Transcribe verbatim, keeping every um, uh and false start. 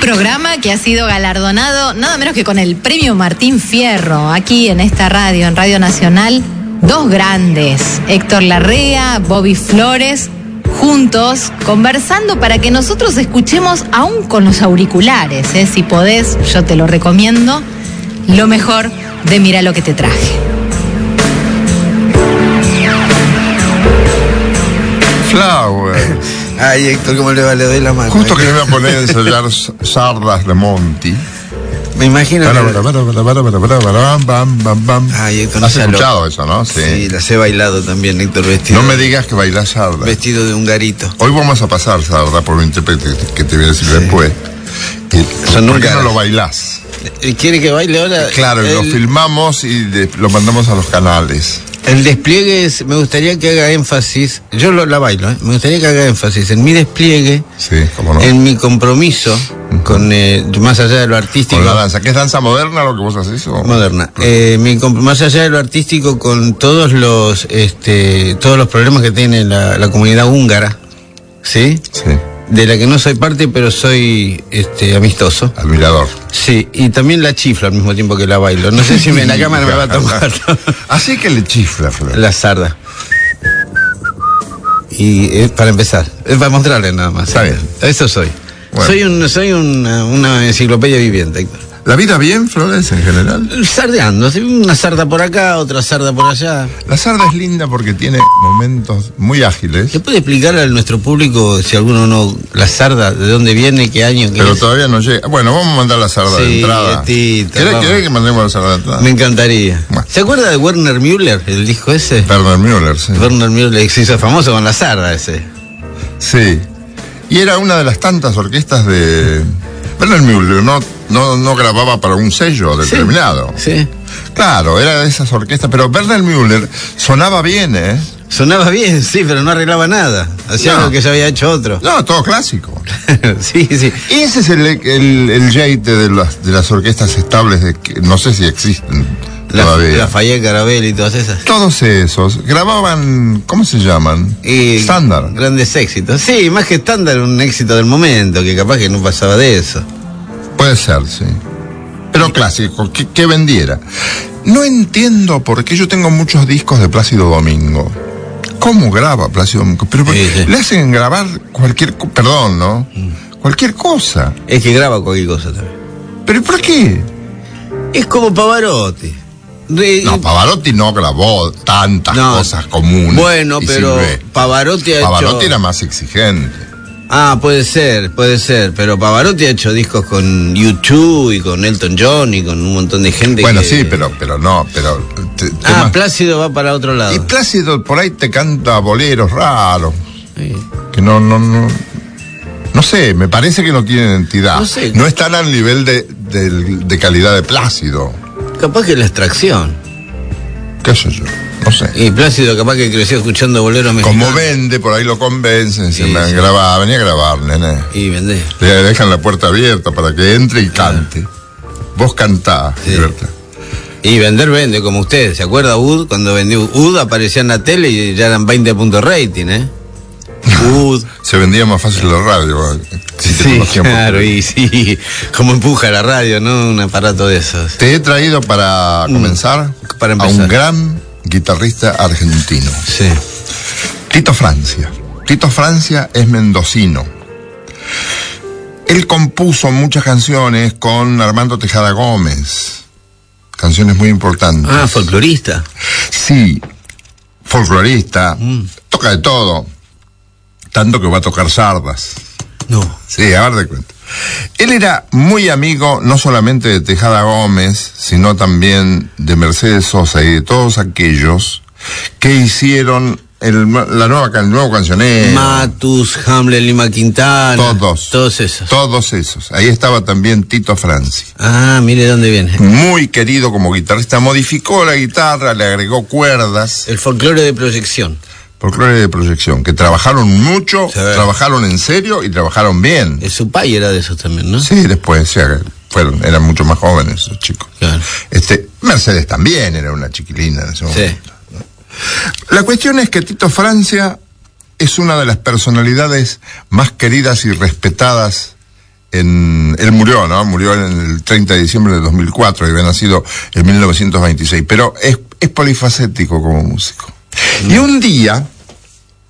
programa que ha sido galardonado nada menos que con el premio Martín Fierro, aquí en esta radio, en Radio Nacional. Dos grandes, Héctor Larrea, Bobby Flores, juntos, conversando para que nosotros escuchemos, aún con los auriculares, ¿eh? Si podés, yo te lo recomiendo, lo mejor de Mira lo que te traje. Flower. Ay, Héctor, ¿cómo le va? Le doy la mano. Justo que me iba a poner a ensayar Sardas de Monty. Me imagino para, que... para, para, para, para, para, para, para, bam, bam, bam, bam. Ay, Héctor, ¿Has no escuchado lo... eso, no? Sí. Sí, las he bailado también, Héctor, vestido. No me digas que bailás Sardas. Vestido de un garito. Hoy vamos a pasar Sardas por un intérprete que te voy a decir sí. después. Y, Son ¿Por qué caras. no lo bailás? ¿Quiere que baile ahora? Claro, el... lo filmamos y de, lo mandamos a los canales. El despliegue es, me gustaría que haga énfasis, yo lo, la bailo, ¿eh? Me gustaría que haga énfasis en mi despliegue, sí, cómo no. en mi compromiso uh-huh. con, eh, más allá de lo artístico. Con la danza, ¿qué es danza moderna lo que vos haces? ¿O? Moderna. Eh, mi, más allá de lo artístico, con todos los, este, todos los problemas que tiene la, la comunidad húngara, ¿sí? Sí. De la que no soy parte, pero soy este amistoso. Admirador. Sí, y también la chifla al mismo tiempo que la bailo. No sé si me, la cámara me va a tomar. Así que le chifla, Flor. La sarda. Y es para empezar, es para mostrarle nada más. Está bien. Eso soy. Bueno. Soy un, soy una, una enciclopedia viviente, Héctor. ¿La vida bien, Flores, en general? Sardeando, una sarda por acá, otra sarda por allá. La sarda es linda porque tiene momentos muy ágiles. ¿Le puede explicar a nuestro público, si alguno no, la sarda, de dónde viene, qué año? Qué Pero es? todavía no llega. Bueno, vamos a mandar la sarda sí, de entrada. Tita, ¿Querés, ¿Querés que mandemos la sarda de entrada? Me encantaría. Bueno. ¿Se acuerda de Werner Müller, el disco ese? Werner Müller, sí. Werner Müller se hizo famoso con la sarda ese. Sí. Y era una de las tantas orquestas de... Werner Müller no, no, no grababa para un sello determinado. Sí, sí. Claro, era de esas orquestas, pero Werner Müller sonaba bien, ¿eh? Sonaba bien, sí, pero no arreglaba nada. Hacía no. algo que ya había hecho otro. No, todo clásico. Sí, sí. Ese es el, el, el jeite de las, de las orquestas estables, de que no sé si existen la, todavía. La Fayette, Carabel y todas esas. Todos esos. Grababan, ¿cómo se llaman? Y estándar. Grandes éxitos. Sí, más que estándar, un éxito del momento, que capaz que no pasaba de eso. Puede ser, sí. Pero clásico, que, que vendiera. No entiendo por qué yo tengo muchos discos de Plácido Domingo. ¿Cómo graba Plácido Domingo? Pero sí, sí. Le hacen grabar cualquier... Perdón, ¿no? Mm. Cualquier cosa. Es que graba cualquier cosa también. ¿Pero por qué? Es como Pavarotti. Re... No, Pavarotti no grabó tantas no. cosas comunes. Bueno, pero sirve. Pavarotti ha Pavarotti hecho... era más exigente. Ah, puede ser, puede ser, pero Pavarotti ha hecho discos con U dos y con Elton John y con un montón de gente. Bueno, que... sí, pero, pero no, pero... Te, te ah, más... Plácido va para otro lado. Y Plácido por ahí te canta boleros raros. Sí. Que no, no, no... No sé, me parece que no tienen entidad. No sé. No están al nivel de, de, de calidad de Plácido. Capaz que la extracción. ¿Qué sé yo? No sé. Y Plácido capaz que creció escuchando boleros mexicanos. Como vende, por ahí lo convencen, se sí, me sí. graba, venía a grabar, nene. Y vende. Le dejan la puerta abierta para que entre y cante. Ah. Vos cantás, sí. Libertad. Y vender vende, como usted. ¿Se acuerda U D? Cuando vendió U D aparecía en la tele y ya eran veinte puntos rating, ¿eh? U D. Se vendía más fácil la radio. Si sí, claro, y sí. Como empuja la radio, ¿no? Un aparato de esos. Te he traído para comenzar, mm, para empezar. a un gran guitarrista argentino. Sí. Tito Francia. Tito Francia es mendocino. Él compuso muchas canciones con Armando Tejada Gómez. Canciones muy importantes. Ah, folclorista. Sí, folclorista. Mm. Toca de todo. Tanto que va a tocar sardas. No. Sí, a ver de cuenta. Él era muy amigo no solamente de Tejada Gómez, sino también de Mercedes Sosa y de todos aquellos que hicieron el, la nueva, el nuevo cancionero. Matus, Hamlet, Lima Quintana. Todos. Todos esos. Todos esos. Ahí estaba también Tito Francia. Ah, mire dónde viene. Muy querido como guitarrista. Modificó la guitarra, le agregó cuerdas. El folclore de proyección. Folclore de proyección, que trabajaron mucho, sí. trabajaron en serio y trabajaron bien. El su pai era de esos también, ¿no? Sí, después, sí, fueron, eran mucho más jóvenes esos chicos. Claro. Este, Mercedes también era una chiquilina en ese sí. momento. La cuestión es que Tito Francia es una de las personalidades más queridas y respetadas en, él murió, ¿no? Murió en el treinta de diciembre de dos mil cuatro, y había nacido en mil novecientos veintiséis, pero es, es polifacético como músico. Mm. Y un día